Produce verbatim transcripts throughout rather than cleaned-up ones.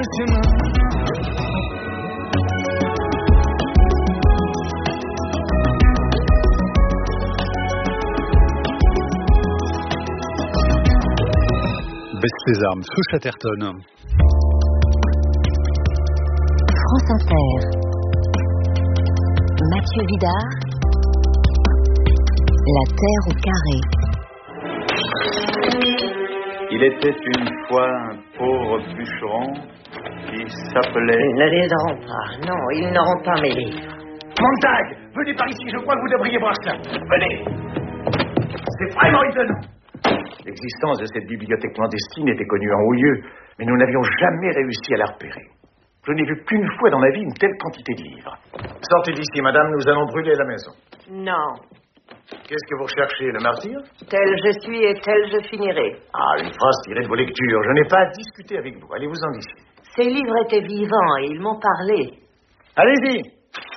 chemin. Baisse ses armes, feu Chatterton. France Inter. Mathieu Vidard. La terre au carré. Il était une fois un pauvre bûcheron qui s'appelait... Ne les auront pas, non, ils n'auront pas mes livres. Montag, venez par ici, je crois que vous devriez voir ça. Venez. C'est vraiment étonnant. L'existence de cette bibliothèque clandestine était connue en haut lieu, mais nous n'avions jamais réussi à la repérer. Je n'ai vu qu'une fois dans ma vie une telle quantité de livres. Sortez d'ici, madame, nous allons brûler la maison. Non. Qu'est-ce que vous recherchez, le martyr? Tel je suis et tel je finirai. Ah, une phrase tirée de vos lectures. Je n'ai pas à discuter avec vous. Allez-vous-en d'ici. Ces livres étaient vivants et ils m'ont parlé. Allez-y.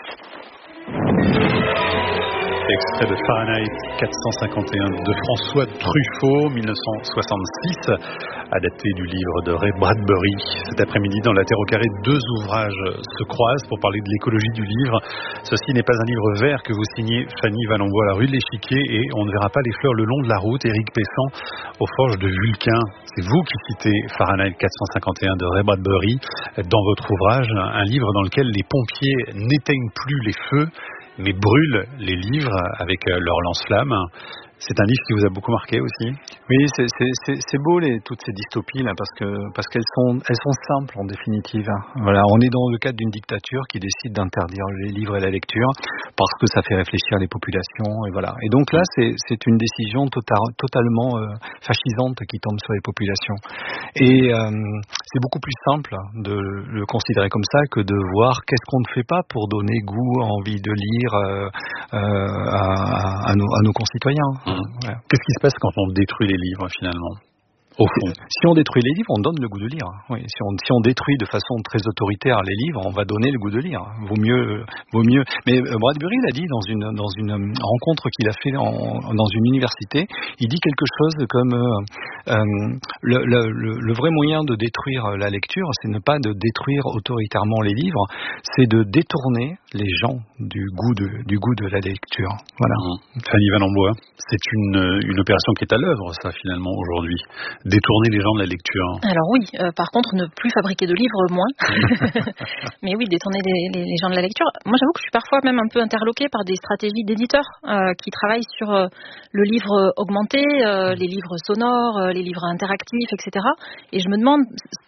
Extrait de Fahrenheit quatre cent cinquante et un de François Truffaut, mille neuf cent soixante-six, adapté du livre de Ray Bradbury. Cet après-midi, dans La Terre au carré, deux ouvrages se croisent pour parler de l'écologie du livre. Ceci n'est pas un livre vert que vous signez Fanny Valenbois, La rue de l'Échiquier, et On ne verra pas les fleurs le long de la route, Éric Pessan, Aux forges de Vulcain. C'est vous qui citez Fahrenheit quatre cent cinquante et un de Ray Bradbury dans votre ouvrage, un livre dans lequel les pompiers n'éteignent plus les feux, mais brûlent les livres avec leur lance-flamme. C'est un livre qui vous a beaucoup marqué aussi? Oui, c'est, c'est, c'est, c'est beau les, toutes ces dystopies là, parce que parce qu'elles sont elles sont simples en définitive. Voilà, on est dans le cadre d'une dictature qui décide d'interdire les livres et la lecture parce que ça fait réfléchir les populations et voilà. Et donc là, c'est c'est une décision total, totalement euh, fascisante qui tombe sur les populations. Et euh, c'est beaucoup plus simple de le considérer comme ça que de voir qu'est-ce qu'on ne fait pas pour donner goût, envie de lire euh, euh, à, à, nos, à nos concitoyens. Mmh. Ouais. Qu'est-ce qui se passe quand on détruit les livres finalement? Au fond. Si on détruit les livres, on donne le goût de lire. Oui, si on si on détruit de façon très autoritaire les livres, on va donner le goût de lire. Vaut mieux, vaut mieux. Mais Bradbury l'a dit dans une dans une rencontre qu'il a fait en, dans une université. Il dit quelque chose comme euh, euh, le, le, le vrai moyen de détruire la lecture, c'est ne pas de détruire autoritairement les livres, c'est de détourner les gens du goût de du goût de la lecture. Voilà. Mmh. Fanny Valenbois, c'est une une opération qui est à l'œuvre, ça finalement aujourd'hui. Détourner les gens de la lecture. Alors oui, euh, par contre, ne plus fabriquer de livres, moins. Mais oui, détourner les, les, les gens de la lecture. Moi, j'avoue que je suis parfois même un peu interloquée par des stratégies d'éditeurs euh, qui travaillent sur euh, le livre augmenté, euh, les livres sonores, euh, les livres interactifs, et cetera. Et je me demande...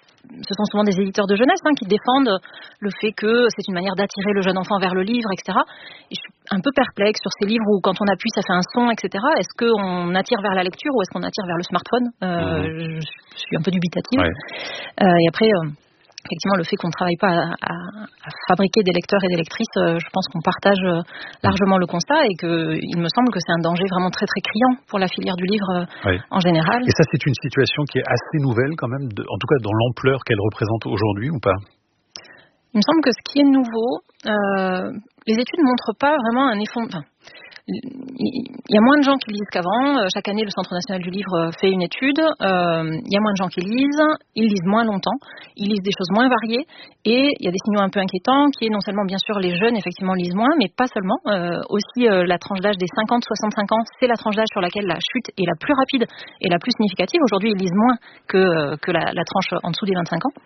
Ce sont souvent des éditeurs de jeunesse hein, qui défendent le fait que c'est une manière d'attirer le jeune enfant vers le livre, et cetera. Et je suis un peu perplexe sur ces livres où quand on appuie, ça fait un son, et cetera. Est-ce qu'on attire vers la lecture ou est-ce qu'on attire vers le smartphone euh, mmh. Je suis un peu dubitative. Ouais. Euh, et après... Euh, Effectivement, le fait qu'on ne travaille pas à, à, à fabriquer des lecteurs et des lectrices, euh, je pense qu'on partage euh, largement le constat et qu'il me semble que c'est un danger vraiment très très criant pour la filière du livre euh, oui. en général. Et ça, c'est une situation qui est assez nouvelle quand même, de, en tout cas dans l'ampleur qu'elle représente aujourd'hui ou pas? Il me semble que ce qui est nouveau, euh, les études ne montrent pas vraiment un effondrement. Il y a moins de gens qui lisent qu'avant. Chaque année, le Centre national du livre fait une étude. Euh, il y a moins de gens qui lisent. Ils lisent moins longtemps. Ils lisent des choses moins variées. Et il y a des signaux un peu inquiétants qui est non seulement, bien sûr, les jeunes, effectivement, lisent moins, mais pas seulement. Euh, aussi, euh, la tranche d'âge des cinquante à soixante-cinq ans, c'est la tranche d'âge sur laquelle la chute est la plus rapide et la plus significative. Aujourd'hui, ils lisent moins que, que la, la tranche en dessous des vingt-cinq ans.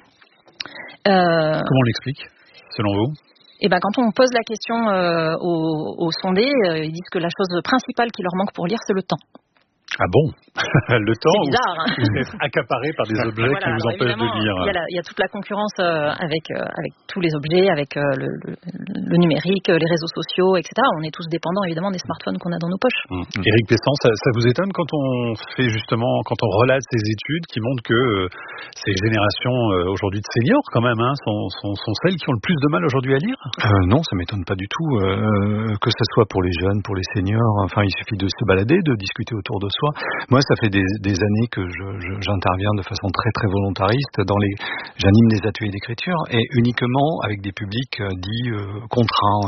Euh, Comment on l'explique, selon vous ? Et ben, quand on pose la question euh, aux, aux sondés, euh, ils disent que la chose principale qui leur manque pour lire, c'est le temps. Ah bon? Le temps? C'est bizarre, hein. Vous êtes accaparé par des objets voilà, qui vous empêchent de lire. Il y, a la, il y a toute la concurrence euh, avec, euh, avec tous les objets, avec euh, le, le, le numérique, les réseaux sociaux, et cetera. On est tous dépendants évidemment des smartphones qu'on a dans nos poches. Mmh. Mmh. Éric Pessan, ça, ça vous étonne quand on fait justement, quand on relate ces études qui montrent que euh, ces générations euh, aujourd'hui de seniors quand même hein, sont, sont, sont celles qui ont le plus de mal aujourd'hui à lire? euh, Non, ça m'étonne pas du tout. Euh, que ce soit pour les jeunes, pour les seniors, enfin il suffit de se balader, de discuter autour de soi. Moi, ça fait des, des années que je, je, j'interviens de façon très très volontariste dans les, j'anime des ateliers d'écriture et uniquement avec des publics euh, dits euh, contraints.